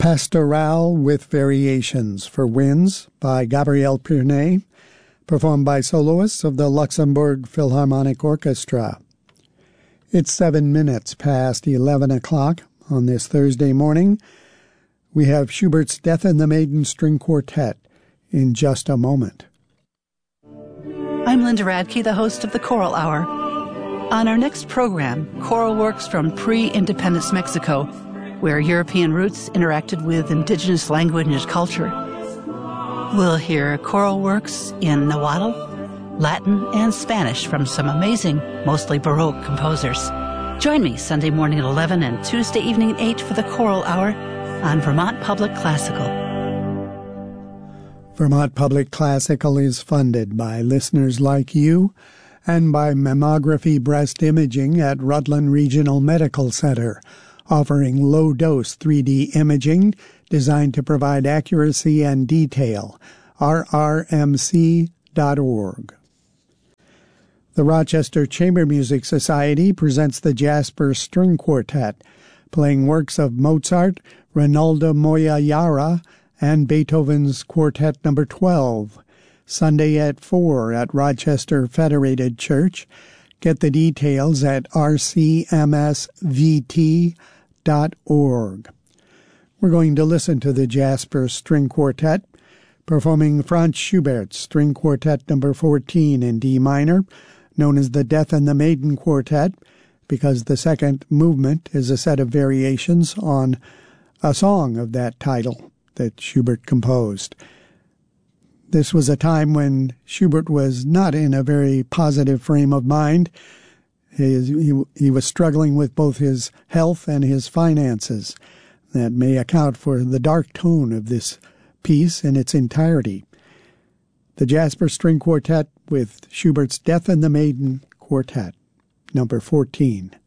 Pastorale with Variations for Winds by Gabriel Pirnet, performed by soloists of the Luxembourg Philharmonic Orchestra. It's 7 minutes past 11 o'clock on this Thursday morning. We have Schubert's Death and the Maiden String Quartet in just a moment. I'm Linda Radke, the host of the Choral Hour. On our next program, choral works from pre-independence Mexico, where European roots interacted with indigenous language and culture. We'll hear choral works in Nahuatl, Latin, and Spanish from some amazing, mostly Baroque composers. Join me Sunday morning at 11 and Tuesday evening at 8 for the Choral Hour on Vermont Public Classical. Vermont Public Classical is funded by listeners like you and by Mammography Breast Imaging at Rutland Regional Medical Center, offering low-dose 3D imaging designed to provide accuracy and detail. rrmc.org. The Rochester Chamber Music Society presents the Jasper String Quartet, playing works of Mozart, Rinaldo Moyayara, and Beethoven's Quartet No. 12, Sunday at 4 at Rochester Federated Church. Get the details at rcmsvt.org. We're going to listen to the Jasper String Quartet, performing Franz Schubert's String Quartet No. 14 in D minor, known as the Death and the Maiden Quartet, because the second movement is a set of variations on a song of that title that Schubert composed. This was a time when Schubert was not in a very positive frame of mind. He was struggling with both his health and his finances. That may account for the dark tone of this piece in its entirety. The Jasper String Quartet with Schubert's Death and the Maiden Quartet, No. 14.